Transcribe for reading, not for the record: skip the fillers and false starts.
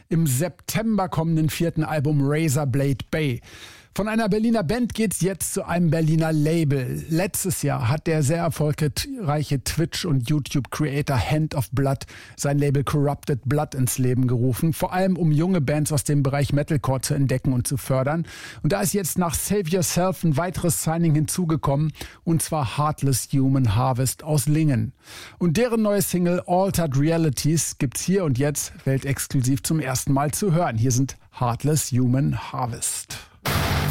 im September kommenden 4. Album Razorblade Bay. Von einer Berliner Band geht's jetzt zu einem Berliner Label. Letztes Jahr hat der sehr erfolgreiche Twitch- und YouTube-Creator Hand of Blood sein Label Corrupted Blood ins Leben gerufen, vor allem um junge Bands aus dem Bereich Metalcore zu entdecken und zu fördern. Und da ist jetzt nach Save Yourself ein weiteres Signing hinzugekommen, und zwar Heartless Human Harvest aus Lingen. Und deren neue Single Altered Realities gibt's hier und jetzt weltexklusiv zum ersten Mal zu hören. Hier sind Heartless Human Harvest.